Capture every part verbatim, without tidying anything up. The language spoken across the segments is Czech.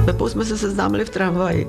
Pepou jsme se seznámili v tramvaji.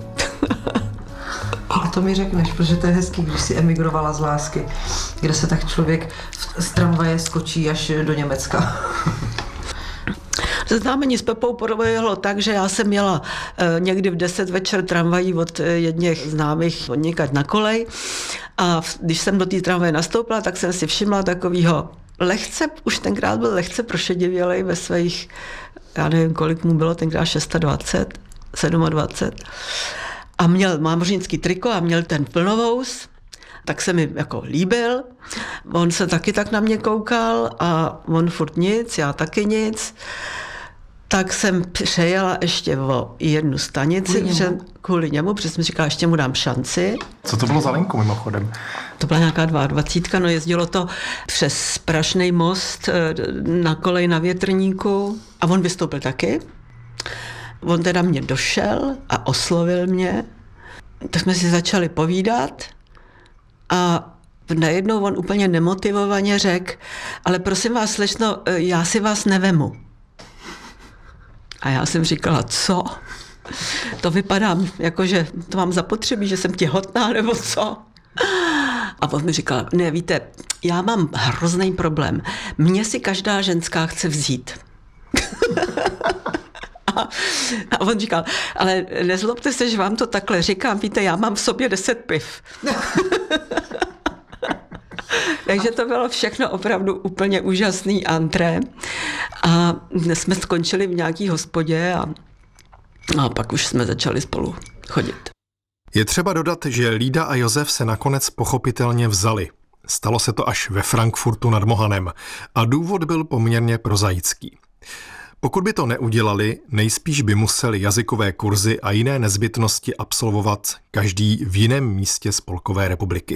A to mi řekneš, protože to je hezký, když si emigrovala z lásky, kde se tak člověk z tramvaje skočí až do Německa. Seznámení s Pepou proběhlo tak, že já jsem měla e, někdy v deset večer tramvají od e, jedněch známých odněkať na kolej a v, když jsem do té tramvaje nastoupila, tak jsem si všimla takovýho lehce, už tenkrát byl lehce prošedivělej ve svých, já nevím, kolik mu bylo, tenkrát dvacet šest, dvacet sedm. A měl mámořínský triko a měl ten plnovous, tak se mi jako líbil. On se taky tak na mě koukal a on furt nic, já taky nic. Tak jsem přejela ještě o jednu stanici, kvůli němu, kvůli němu protože jsem říkala, ještě mu dám šanci. Co to bylo za linku mimochodem? To byla nějaká dvacet dva, no jezdilo to přes Prašný most na kolej na Větrníku a on vystoupil taky. On teda mě došel a oslovil mě, tak jsme si začali povídat a najednou on úplně nemotivovaně řekl, ale prosím vás, slečno, já si vás nevemu. A já jsem říkala, co? To vypadá, jako že to mám zapotřebí, že jsem těhotná, nebo co? A on mi říkal, ne, víte, já mám hrozný problém. Mně si každá ženská chce vzít. A on říkal, ale nezlobte se, že vám to takhle říkám, víte, já mám v sobě deset piv. Takže to bylo všechno opravdu úplně úžasný antré. A jsme skončili v nějaký hospodě a, a pak už jsme začali spolu chodit. Je třeba dodat, že Lída a Josef se nakonec pochopitelně vzali. Stalo se to až ve Frankfurtu nad Mohanem a důvod byl poměrně prozaický. Pokud by to neudělali, nejspíš by museli jazykové kurzy a jiné nezbytnosti absolvovat každý v jiném místě Spolkové republiky.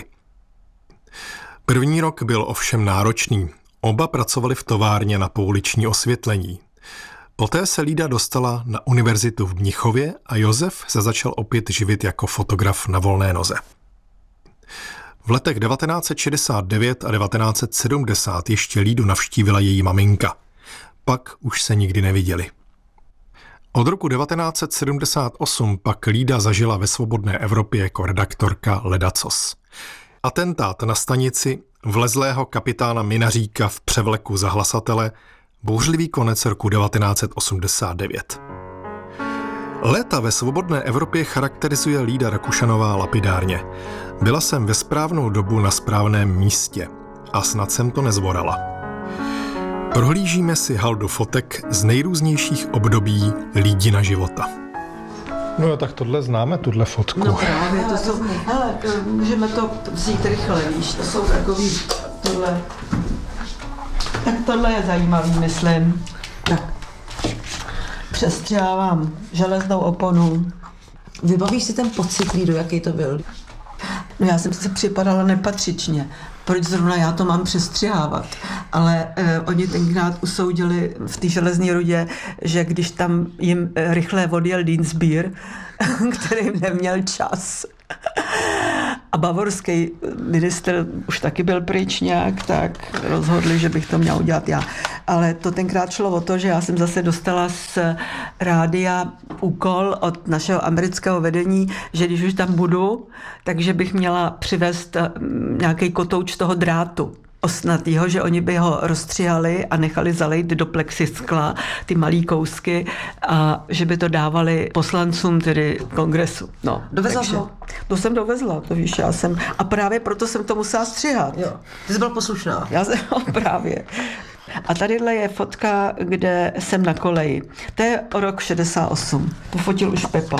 První rok byl ovšem náročný. Oba pracovali v továrně na pouliční osvětlení. Poté se Lída dostala na univerzitu v Mnichově a Josef se začal opět živit jako fotograf na volné noze. V letech devatenáct set šedesát devět a devatenáct set sedmdesát ještě Lídu navštívila její maminka. Pak už se nikdy neviděli. Od roku devatenáct set sedmdesát osm pak Lída zažila ve svobodné Evropě jako redaktorka ledacos. Atentát na stanici, vlezlého kapitána Minaříka v převleku za hlasatele, bouřlivý konec roku devatenáct set osmdesát devět. Léta ve svobodné Evropě charakterizuje Lída Rakušanová lapidárně. Byla jsem ve správnou dobu na správném místě a snad jsem to nezvorala. Prohlížíme si haldu fotek z nejrůznějších období Lídina života. No jo, tak tohle známe, tuhle fotku. No právě, to jsou, hele, můžeme to vzít rychle, víš, to jsou takový, tohle, tak tohle je zajímavý, myslím. Tak, přestřelávám železnou oponu. Vybavíš si ten pocit, Lído, jaký to byl? No já jsem si připadala nepatřičně. Proč zrovna já to mám přestřihávat? Ale eh, oni tenkrát usoudili v té železné rudě, že když tam jim eh, rychle odjel Dienstbier, který neměl čas, a bavorský ministr už taky byl pryč nějak, tak rozhodli, že bych to měla udělat já. Ale to tenkrát šlo o to, že já jsem zase dostala z rádia úkol od našeho amerického vedení, že když už tam budu, takže bych měla přivést nějaký kotouč toho drátu osnatýho, že oni by ho rozstřihali a nechali zalejt do plexiskla ty malý kousky a že by to dávali poslancům, tedy kongresu. No, dovezla ho? To jsem dovezla, to víš, já jsem, a právě proto jsem to musela střihat. Jo, ty jsi byla poslušná. Já jsem, no, právě. A tadyhle je fotka, kde jsem na koleji. To je o rok šedesát osm. To fotil už Pepa.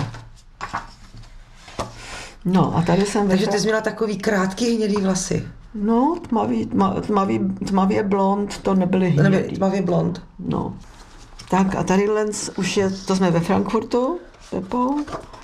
No a tady jsem... Takže ty jsi měla takový krátký hnědý vlasy. No, tmavý, tma, tmavý, tmavě blond, to nebyly hnědý. Tmavě blond. No. Tak a tadyhle už je, to jsme ve Frankfurtu, Pepou.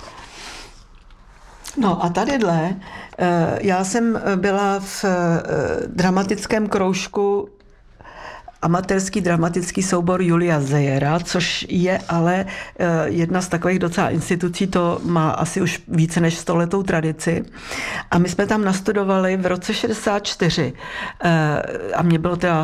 No a tadyhle, já jsem byla v dramatickém kroužku amatérský dramatický soubor Julia Zejera, což je ale jedna z takových docela institucí, to má asi už více než stoletou tradici. A my jsme tam nastudovali v roce šedesát čtyři. A mě bylo teda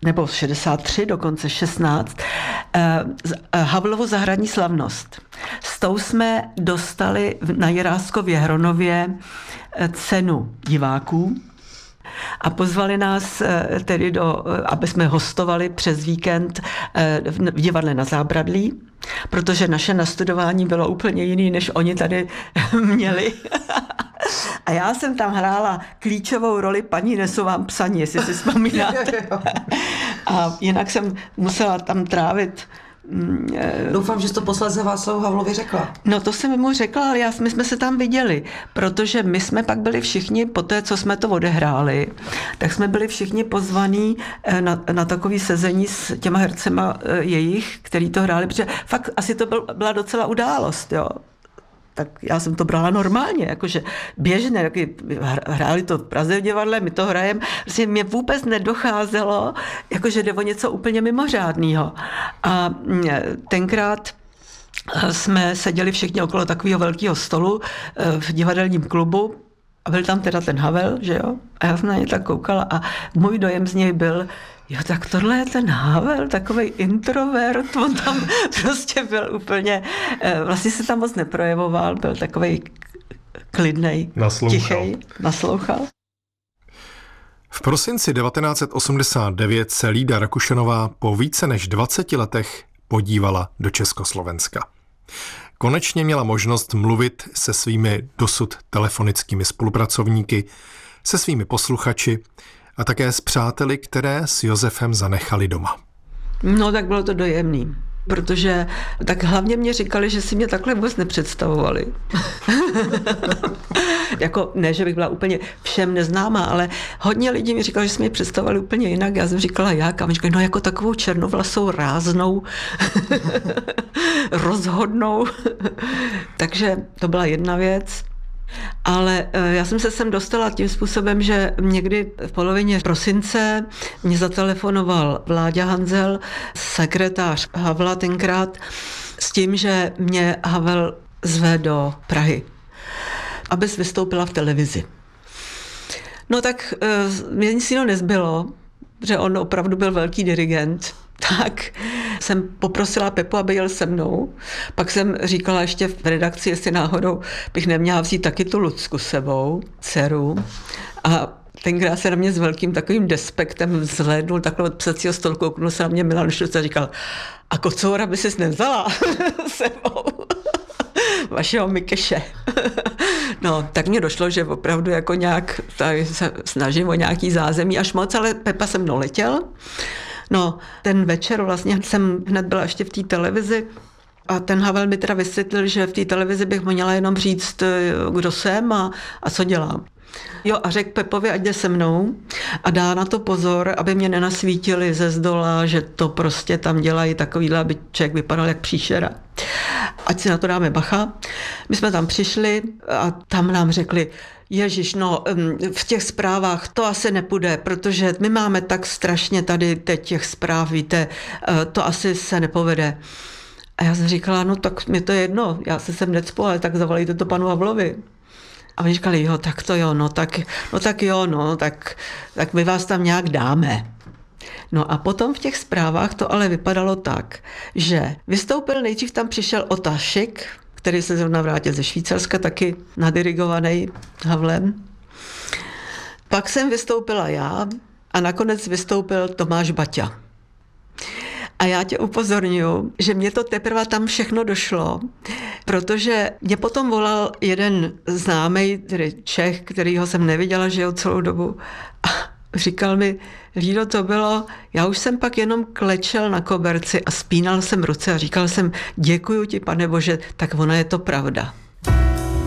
nebo šedesát tři, dokonce šestnáct, Havlovu zahradní slavnost. S tou jsme dostali na Jiráskově Hronově cenu diváků a pozvali nás tedy, do, aby jsme hostovali přes víkend v divadle Na Zábradlí, protože naše nastudování bylo úplně jiný, než oni tady měli. A já jsem tam hrála klíčovou roli paní Nesu vám psaní, jestli si vzpomínáte. A jinak jsem musela tam trávit. Doufám, že jsi to posledce Václavu Havlovi řekla. No to jsem mu řekla, ale já, my jsme se tam viděli, protože my jsme pak byli všichni, po té, co jsme to odehráli, tak jsme byli všichni pozvaní na, na takový sezení s těma hercema jejich, který to hráli, protože fakt asi to byl, byla docela událost, jo. Tak já jsem to brala normálně, jakože běžně, taky hráli to v Praze v divadle, my to hrajeme, vlastně mě vůbec nedocházelo, jakože jde o něco úplně mimořádného. A tenkrát jsme seděli všichni okolo takového velkého stolu v divadelním klubu a byl tam teda ten Havel, že jo? A já jsem na ně tak koukala a můj dojem z něj byl, jo, tak tohle je ten Havel, takovej introvert, on tam prostě byl úplně, vlastně se tam moc neprojevoval, byl takovej klidnej, tichej, naslouchal. V prosinci devatenáct set osmdesát devět se Lída Rakušanová po více než dvaceti letech podívala do Československa. Konečně měla možnost mluvit se svými dosud telefonickými spolupracovníky, se svými posluchači a také s přáteli, které s Josefem zanechali doma. No tak bylo to dojemný, protože tak hlavně mě říkali, že si mě takhle vůbec nepředstavovali. Jako ne, že bych byla úplně všem neznámá, ale hodně lidí mi říkalo, že si mě představovali úplně jinak. Já jsem říkala, jak? A mi říkali, no jako takovou černovlasou, ráznou, rozhodnou. Takže to byla jedna věc. Ale já jsem se sem dostala tím způsobem, že někdy v polovině prosince mě zatelefonoval Vláďa Hanzel, sekretář Havla tenkrát, s tím, že mě Havel zve do Prahy, abys vystoupila v televizi. No tak mě nic jiného nezbylo, že on opravdu byl velký dirigent. Tak jsem poprosila Pepu, aby jel se mnou. Pak jsem říkala ještě v redakci, jestli náhodou bych neměla vzít taky tu Lucku sebou, dceru. A tenkrát se na mě s velkým takovým despektem vzhlédnul takhle od psacího stolu, kouknul se na mě Milan Štuc a říkal, a kocoura by ses nevzala sebou. Vašeho Mikeše. No, tak mě došlo, že opravdu jako nějak tady se snažím o nějaký zázemí až moc, ale Pepa se mnou letěl. No, ten večer vlastně jsem hned byla ještě v té televizi a ten Havel mi teda vysvětlil, že v té televizi bych měla jenom říct, kdo jsem a, a co dělám. Jo, a řekl Pepovi, ať jde se mnou a dá na to pozor, aby mě nenasvítili ze zdola, že to prostě tam dělají takovýhle, aby člověk vypadal jak příšera. Ať si na to dáme bacha. My jsme tam přišli a tam nám řekli, Ježiš, no v těch zprávách to asi nepůjde, protože my máme tak strašně tady teď těch zpráv, víte, to asi se nepovede. A já jsem říkala, no tak mi to je jedno, já se sem necpu, ale tak zavolejte to panu Havlovi. A oni říkali, jo, tak to jo, no tak, no tak jo, no, tak, tak my vás tam nějak dáme. No a potom v těch zprávách to ale vypadalo tak, že vystoupil, nejdřív tam přišel Otašek, který se zrovna vrátil ze Švýcarska, taky nadirigovaný Havlem. Pak jsem vystoupila já a nakonec vystoupil Tomáš Baťa. A já tě upozorňuji, že mě to teprve tam všechno došlo, protože mě potom volal jeden známý, tedy Čech, kterýho jsem neviděla, že jo, celou dobu. A říkal mi, Lído, to bylo, já už jsem pak jenom klečel na koberci a spínal jsem ruce a říkal jsem, děkuju ti, Pane Bože, tak ona je to pravda.